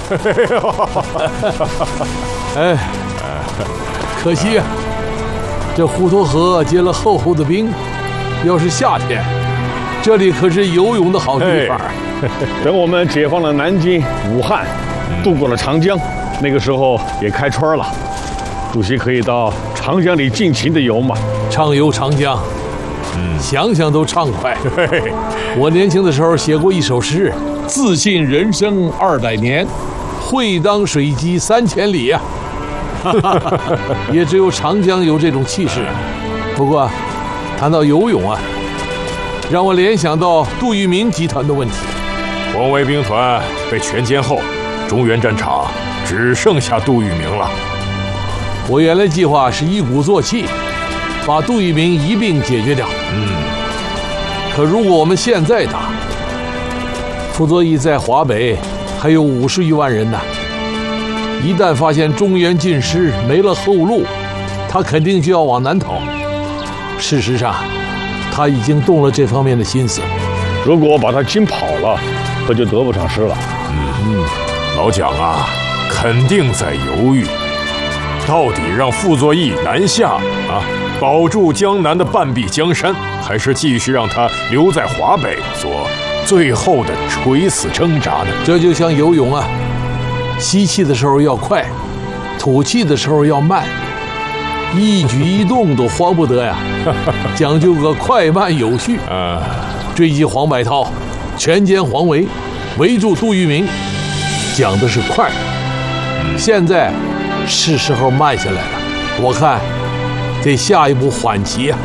哎，可惜呀，这滹沱河结了厚厚的冰。要是夏天，这里可是游泳的好地方。 等我们解放了南京、武汉，渡过了长江，那个时候也开春了，主席可以到长江里尽情的游嘛。 畅游长江，想想都畅快。我年轻的时候写过一首诗：自信人生200年，会当水击3000里呀。也只有长江有这种气势。不过，谈到游泳啊，让我联想到杜聿明集团的问题。 红卫兵团被全歼后，中原战场只剩下杜聿明了。 我原来计划是一鼓作气，把杜聿明一并解决掉。可如果我们现在打，傅作义在华北还有50余万人呢，一旦发现中原尽失，没了后路，他肯定就要往南逃。事实上，他已经动了这方面的心思。 如果把他惊跑了，可就得不偿失了。 老蒋啊，肯定在犹豫，到底让傅作义南下啊，保住江南的半壁江山，还是继续让他留在华北做最后的垂死挣扎呢？ 这就像游泳啊，吸气的时候要快，吐气的时候要慢，一举一动都慌不得呀，讲究个快慢有序。追击黄百韬，全歼黄维，围住杜聿明，讲的是快。现在是时候慢下来了，我看得下一步缓骑啊。